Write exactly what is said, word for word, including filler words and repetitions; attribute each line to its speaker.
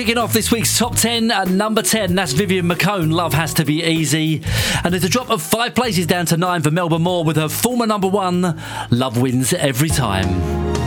Speaker 1: kicking off this week's top ten at number ten. That's Vivian McCone, Love Has to Be Easy. And there's a drop of five places down to nine for Melba Moore with her former number one, Love Wins Every Time.